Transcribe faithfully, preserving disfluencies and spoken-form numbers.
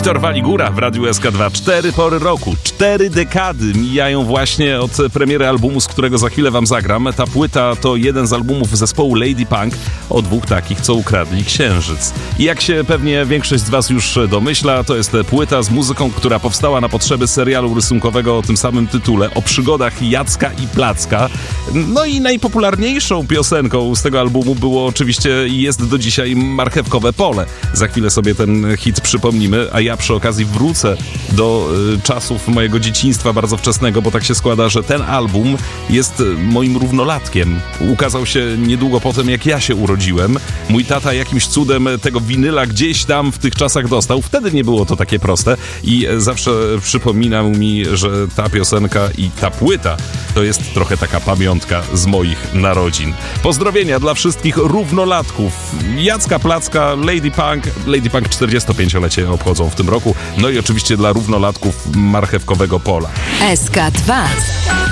Wiktor Waligura w Radiu S K dwa. Cztery pory roku, cztery dekady mijają właśnie od premiery albumu, z którego za chwilę wam zagram. Ta płyta to jeden z albumów zespołu Lady Punk, o dwóch takich, co ukradli księżyc. I jak się pewnie większość z was już domyśla, to jest płyta z muzyką, która powstała na potrzeby serialu rysunkowego o tym samym tytule, o przygodach Jacka i Placka. No i najpopularniejszą piosenką z tego albumu było oczywiście i jest do dzisiaj Marchewkowe Pole. Za chwilę sobie ten hit przypomnimy, a ja przy okazji wrócę do y, czasów mojego dzieciństwa bardzo wczesnego, bo tak się składa, że ten album jest moim równolatkiem. Ukazał się niedługo po tym, jak ja się urodziłem. Mój tata jakimś cudem tego winyla gdzieś tam w tych czasach dostał. Wtedy nie było to takie proste i zawsze przypominał mi, że ta piosenka i ta płyta to jest trochę taka pamiątka z moich narodzin. Pozdrowienia dla wszystkich równolatków. Jacka Placka, Lady Punk. Lady Punk czterdziestopięciolecie obchodzą w tym roku. No i oczywiście dla równolatków Marchewkowego Pola. S K dwa.